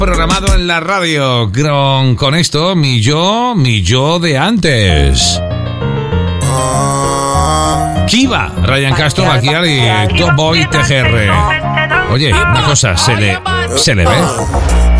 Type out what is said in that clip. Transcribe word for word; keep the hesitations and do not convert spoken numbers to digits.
programado en la radio. Con, con esto, mi yo, mi yo de antes. Kiva, Ryan Castro, Maquial y Top Boy T G R. Oye, una cosa, se le, se le ve.